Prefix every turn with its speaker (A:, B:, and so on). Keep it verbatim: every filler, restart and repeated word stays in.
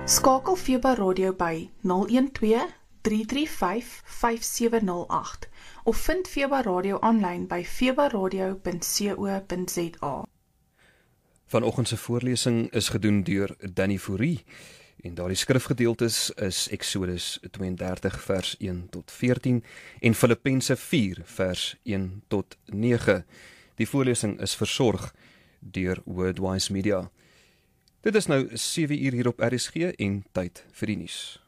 A: Skakel Feba Radio by nul een twee, drie drie vyf, vyf sewe nul agt of vind Feba Radio aanlyn by febaradio punt co punt za.
B: Vanoggend se voorlesing is gedoen deur Danny Fourie en daardie skrifgedeeltes is Exodus twee en dertig vers een tot veertien en Filippense vier vers een tot nege. Die voorlesing is versorg deur Wordwise Media. Dit is nou sewe uur hier op R S G en tyd vir die nuus.